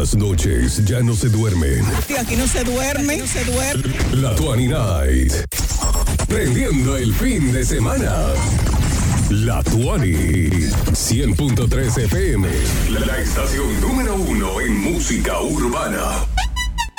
las noches ya no se duermen. Aquí no se duerme, no se duerme. La 20 Night. Prendiendo el fin de semana. La 20. 100.3 FM. La estación número 1 en música urbana.